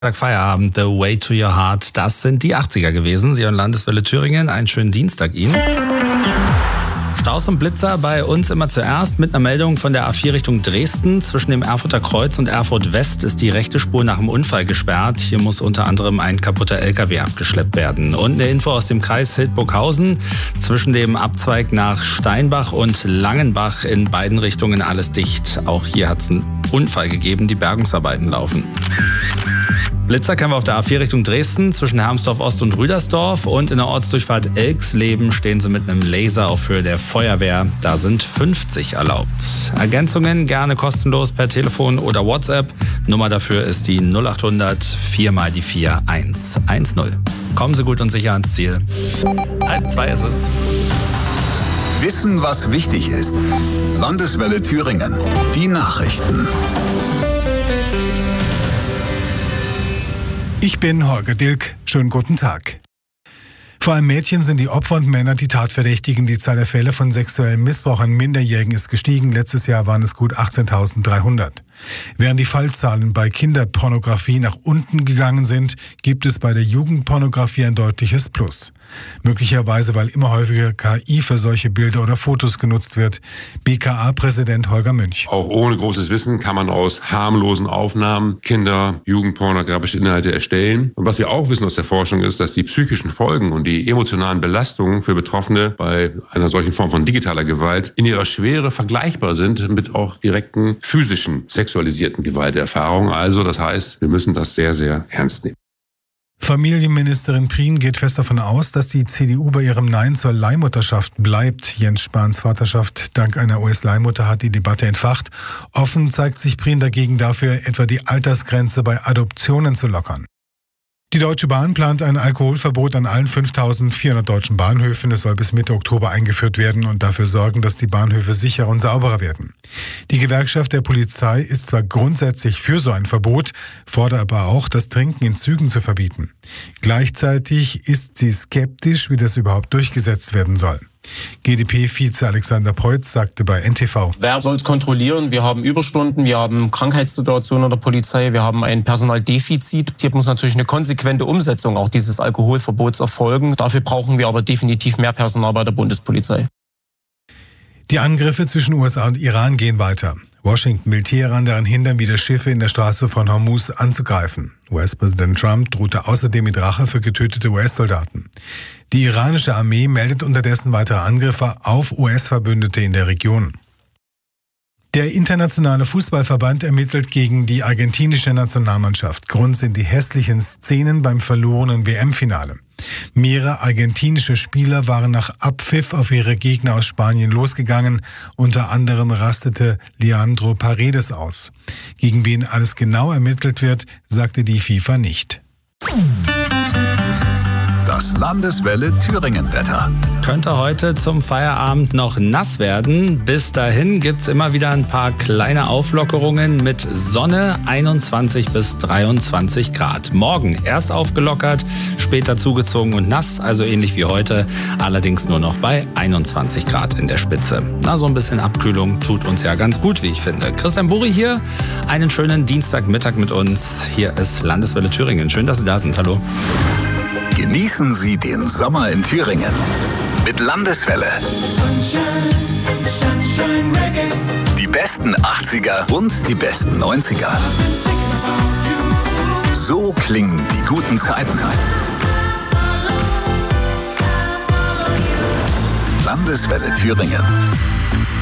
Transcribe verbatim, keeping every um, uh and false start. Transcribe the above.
Feierabend, The Way to Your Heart, das sind die achtziger gewesen. Sie hören Landeswelle Thüringen, einen schönen Dienstag Ihnen. Staus und Blitzer bei uns immer zuerst mit einer Meldung von der A vier Richtung Dresden. Zwischen dem Erfurter Kreuz und Erfurt West ist die rechte Spur nach dem Unfall gesperrt. Hier muss unter anderem ein kaputter L K W abgeschleppt werden. Und eine Info aus dem Kreis Hildburghausen. Zwischen dem Abzweig nach Steinbach und Langenbach in beiden Richtungen alles dicht. Auch hier hat es einen Unfall gegeben, die Bergungsarbeiten laufen. Blitzer kennen wir auf der A vier Richtung Dresden zwischen Hermsdorf Ost und Rüdersdorf, und in der Ortsdurchfahrt Elksleben stehen sie mit einem Laser auf Höhe der Feuerwehr. Da sind fünfzig erlaubt. Ergänzungen gerne kostenlos per Telefon oder WhatsApp. Nummer dafür ist die null acht hundert vier mal die vier eins eins null. Kommen Sie gut und sicher ans Ziel. Halb zwei ist es. Wissen, was wichtig ist. Landeswelle Thüringen. Die Nachrichten. Ich bin Holger Dilk. Schönen guten Tag. Vor allem Mädchen sind die Opfer und Männer die Tatverdächtigen. Die Zahl der Fälle von sexuellem Missbrauch an Minderjährigen ist gestiegen. Letztes Jahr waren es gut achtzehntausenddreihundert. Während die Fallzahlen bei Kinderpornografie nach unten gegangen sind, gibt es bei der Jugendpornografie ein deutliches Plus. Möglicherweise, weil immer häufiger K I für solche Bilder oder Fotos genutzt wird. B K A-Präsident Holger Münch. Auch ohne großes Wissen kann man aus harmlosen Aufnahmen Kinder-, jugendpornografische Inhalte erstellen. Und was wir auch wissen aus der Forschung ist, dass die psychischen Folgen und die emotionalen Belastungen für Betroffene bei einer solchen Form von digitaler Gewalt in ihrer Schwere vergleichbar sind mit auch direkten physischen, sexualisierten Gewalterfahrungen. Also das heißt, wir müssen das sehr, sehr ernst nehmen. Familienministerin Prien geht fest davon aus, dass die C D U bei ihrem Nein zur Leihmutterschaft bleibt. Jens Spahns Vaterschaft dank einer U S-Leihmutter hat die Debatte entfacht. Offen zeigt sich Prien dagegen dafür, etwa die Altersgrenze bei Adoptionen zu lockern. Die Deutsche Bahn plant ein Alkoholverbot an allen fünftausendvierhundert deutschen Bahnhöfen. Es soll bis Mitte Oktober eingeführt werden und dafür sorgen, dass die Bahnhöfe sicherer und sauberer werden. Die Gewerkschaft der Polizei ist zwar grundsätzlich für so ein Verbot, fordert aber auch, das Trinken in Zügen zu verbieten. Gleichzeitig ist sie skeptisch, wie das überhaupt durchgesetzt werden soll. G d P-Vize Alexander Preutz sagte bei N T V: Wer soll es kontrollieren? Wir haben Überstunden, wir haben Krankheitssituationen in der Polizei, wir haben ein Personaldefizit. Hier muss natürlich eine konsequente Umsetzung auch dieses Alkoholverbots erfolgen. Dafür brauchen wir aber definitiv mehr Personal bei der Bundespolizei. Die Angriffe zwischen U S A und Iran gehen weiter. Washington will Teheran daran hindern, wieder Schiffe in der Straße von Hormuz anzugreifen. U S-Präsident Trump drohte außerdem mit Rache für getötete U S-Soldaten. Die iranische Armee meldet unterdessen weitere Angriffe auf U S-Verbündete in der Region. Der internationale Fußballverband ermittelt gegen die argentinische Nationalmannschaft. Grund sind die hässlichen Szenen beim verlorenen W M-Finale. Mehrere argentinische Spieler waren nach Abpfiff auf ihre Gegner aus Spanien losgegangen. Unter anderem rastete Leandro Paredes aus. Gegen wen alles genau ermittelt wird, sagte die FIFA nicht. Das Landeswelle Thüringen-Wetter. Könnte heute zum Feierabend noch nass werden. Bis dahin gibt's immer wieder ein paar kleine Auflockerungen mit Sonne, einundzwanzig bis dreiundzwanzig Grad. Morgen erst aufgelockert, später zugezogen und nass, also ähnlich wie heute, allerdings nur noch bei einundzwanzig Grad in der Spitze. Na, so ein bisschen Abkühlung tut uns ja ganz gut, wie ich finde. Christian Burri hier, einen schönen Dienstagmittag mit uns. Hier ist Landeswelle Thüringen. Schön, dass Sie da sind. Hallo. Genießen Sie den Sommer in Thüringen mit Landeswelle. Die besten achtziger und die besten neunziger. So klingen die guten Zeiten. Landeswelle Thüringen.